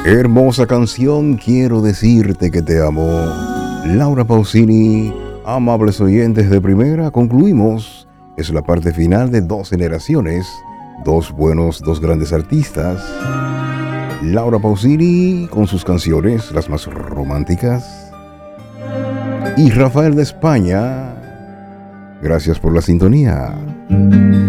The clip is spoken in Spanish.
Hermosa canción, quiero decirte que te amo. Laura Pausini, amables oyentes de primera, concluimos. Es la parte final de Dos Generaciones, dos grandes artistas. Laura Pausini con sus canciones, las más románticas. Y Rafael de España, gracias por la sintonía.